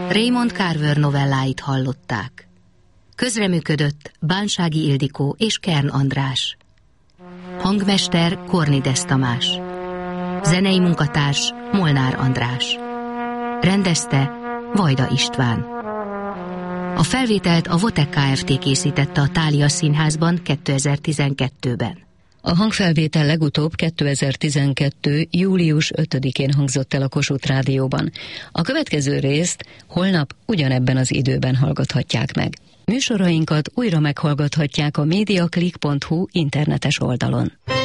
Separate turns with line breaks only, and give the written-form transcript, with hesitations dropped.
Raymond Carver novelláit hallották. Közreműködött Bánsági Ildikó és Kern András. Hangmester Kornides Tamás. Zenei munkatárs Molnár András. Rendezte Vajda István. A felvételt a Votek Kft. Készítette a Thália Színházban 2012-ben.
A hangfelvétel legutóbb 2012. július 5-én hangzott el a Kossuth Rádióban. A következő részt holnap ugyanebben az időben hallgathatják meg. Műsorainkat újra meghallgathatják a mediaclick.hu internetes oldalon.